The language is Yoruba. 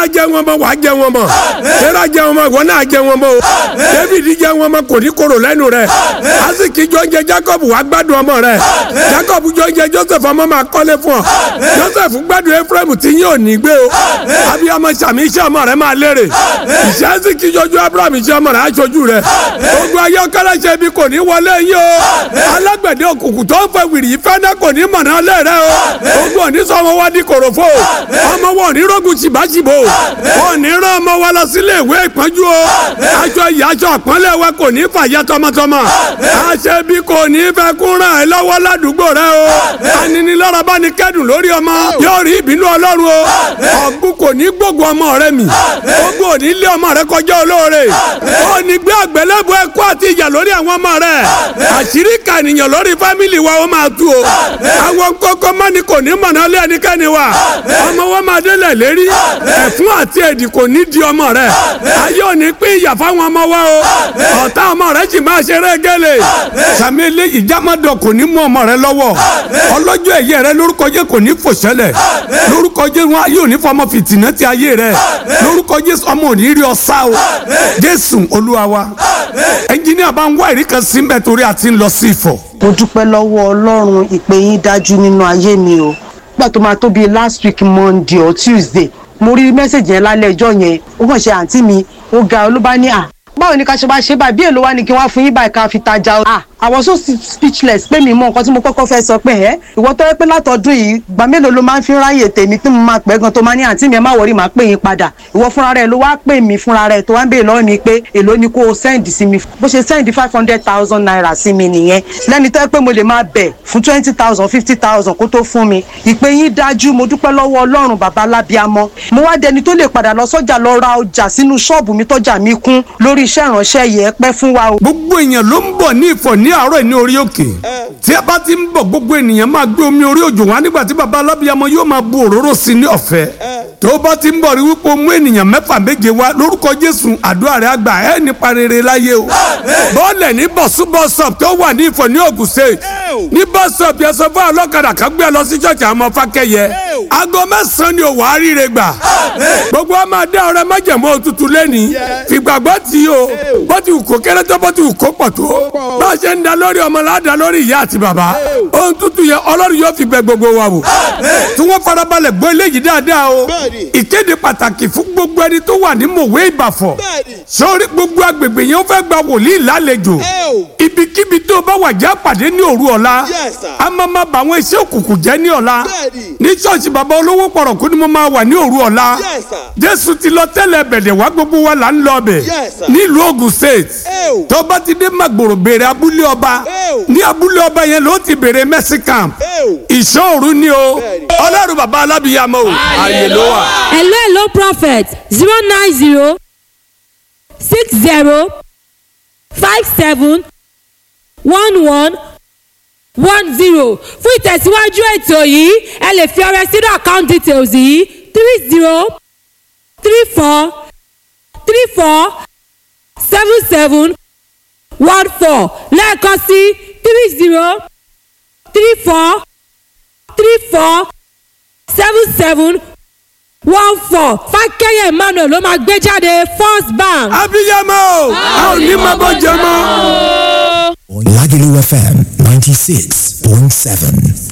jẹ wọn mọ́ wàá jẹ wọn mọ́ Sarah jẹ wọn mọ́ ìwọ náà jẹ wọn mọ́ David jẹ wọn mọ́ kò ní korò lẹ́nu rẹ̀ Asiki jọ jẹ Jacob wàá gbádùn ọmọ rẹ̀ Jacob jọ jẹ Joseph ọmọ máa kọ́lé fún ọ Joseph gbádùn Ephraim tí yóò ní gbé o abiyamọ sàmì iṣẹ́ ọmọ rẹ̀ máa lérè iṣẹ́ Asiki jọjú Abraham iṣẹ́ ọmọ rẹ̀ aṣojú rẹ̀ ogun ayọ́kẹ́lẹ́ ṣe bí kò ní wọlé yín o alágbẹ̀dẹ òkùnkùn tó ń fẹ́ wìrì ìfẹ́ náà kò ní mọ̀nà lé rẹ o ogun òní sọ ọmọ wa di kòròfo ọmọ wọn ò ní rógun ṣìbáṣìbò wọn ò ní rán ọmọ wa lọ sílé ìwé ìpọ́njú o aṣọ ìyá aṣọ àpọ́nlé wa kò ní fàyà tọmọtọmọ àṣẹ bí kò ní fẹ́ kún ràn ẹ́ lọ́wọ́ ládùúgbò rẹ o aninilára bá ní kẹ́dùn lórí ọmọ yóò rí ìbínú Ọlọ́run o ọ̀gbun kò ní gbógun ọmọ rẹ mi ogun ò ní lé ọmọ rẹ kọjá olóore ó ní gbé àgbélébùú ẹ̀kọ́ àti ìyà lórí àwọn ọmọ rẹ àṣírí kànìyàn lórí fámìlì wa ó máa tú o àwọn kókó mọ́ni kò ní mọ̀nà lé ẹnikẹ́ni wa ọmọ wọn máa délẹ̀ lérí ẹ̀fún àti èdì kò ní di ọmọ rẹ ayé ò ní pín ìyà fáwọn ọmọ wa o ọ̀tá ọmọ rẹ sì máa ṣeré gẹ́lẹ̀ sàmì eléyìí jámọ́dọ̀ kò ní mú ọmọ rẹ lọ́wọ́ ọlọ́jọ́ ẹ̀yẹ rẹ lórúkọ Jésù kò ní fòṣẹlẹ̀ lórúkọ Jésù wọn ayé ò ní fọmọ fìtìnà ti ayé rẹ lórúkọ Jésù ọmọ ò ní rí ọsá o Jésù Olúwa wa ẹnjìníà bá ń wá ìrí kan sí mbẹ torí àti ń lọ sí Ifọ̀. mo dúpẹ́ lọ́wọ́ Ọlọ́run ìpè yín dájú nínú ayé mi o nígbà tó máa tó bíi last week Monday or Tuesday mo rí mẹ́sẹ̀jì yẹn lálẹ́ ẹjọ́ yẹn ó kàn ṣe àǹtí mi ó ga olúbá ní báwo ni ká ṣe bá ṣe báyìí bí èlò wá ní kí wọ́n fún yín báyìí ká fi tajà I was so speechless pé mi mọ nǹkan tí mo kọ́kọ́ fẹ́ sọ pé ìwọ tó yẹ pé látọdún yìí gbà mélòó ló máa ń fi ráyè tèmi tí mo máa pẹ́ gan tó máa ní àǹtí mi ẹ má wọrí máa pè yín padà ìwọ fúnra rẹ ló wá pè mí fúnra rẹ tó wá ń béèrè lọ́wọ́ mi pé èló ni kó o send sí mi bó ṣe send 500,000 naira sí mi nìyẹn lẹ́ni tó yẹ pé mo lè máa bẹ̀ fún 20,000 50,000 kó tó fún mi ìpè yín dájú mo dúpẹ́ lọ́wọ́ Ọlọ́run bàbá lábíamọ́ mo wá dẹni tó lè padà lọ sọ́jà lọ ra ọjà sínú ṣọ́ọ̀bù mi tọ́jà mi kún lórí iṣẹ́ ìránṣẹ́ yẹ pẹ́ fún wa o. gbogbo èèyàn ló ń bọ̀ ní Ifọ̀ ní àárọ̀ ní orí òkè tí a bá ti ń bọ̀ gbogbo ènìyàn máa gbé omi orí òjò wá nígbà tí baba alábíamọ yóò máa bu òróró sí ní ọ̀fẹ́ tó bá ti ń bọ̀ rí wípé mú ènìyàn 6 méje wá lórúkọ Jésù àdúrà rẹ̀ àgbà ẹ̀ nípa rere láyé o bọ́ọ̀lẹ̀ ní bọ̀súbọ̀sọ̀p tó wà ní Ifọ̀ ní Ògùn State ní bọ́sọ̀p yẹn sọ fún ọlọ́kadà kan gbé lọ sí ṣọ́ọ̀ṣì àwọn ọmọ Fákẹ́yẹ aago 9 ni òwò àríire gbà gbogbo ọmọ adé ọrẹ májẹ̀mọ́ òtútù lẹ́ni fìgbàgbọ́ tí o bó ti wù kó kéré tó bó ti wù kó pọ̀ tó bá a ṣe ń da lórí ọmọ ládàá lórí ìyá àti bàbá ohun tútù yẹn Ọlọ́run yóò fi bẹ gbogbo wa wò tí wọ́n farabalẹ̀ gbọ́ eléyìí dáadáa o ìkéde pàtàkì fún gbogbo ẹni tó wà ní Mòwe Ìbàfọ̀ sórí gbogbo agbègbè yẹn ó fẹ́ gba wòlíì lálejò ibikíbi tó bá wà já pàdé ní òru ọ̀la a máa bá àwọn iṣẹ́ òkùnkùn jẹ́ ní ọ̀la ní ṣọ́ọ̀ṣì bàbá olówó pọ̀rọ̀kú ni mo máa wà ní òru ọ̀la Jésù ti lọ tẹ́lẹ̀ bẹ̀dẹ̀ wá gbogbo wa là ń lọ bẹ̀ nílùú Ògùn State tó bá ti dé Magboro béèrè abúlé ọba ní abúlé ọba yẹn ló ti béèrè Mercy Camp ìṣòro ni o Ọlọ́run bàbá alábíyamọ o ààyè ló wà. hello prophet 090 60 57 11 10 fún ìtẹ̀síwájú ètò yìí ẹ lè fi ọrẹ sínú account details yìí 30 34 34 77 14 lẹ́ẹ̀kan sí 30 34 34 77 14 Fákẹ́yẹ Emmanuel ló máa gbé jáde First Bank. abiyamọ a ò ní máa bọ́ jẹ mọ́. Lagelu FM 96.7.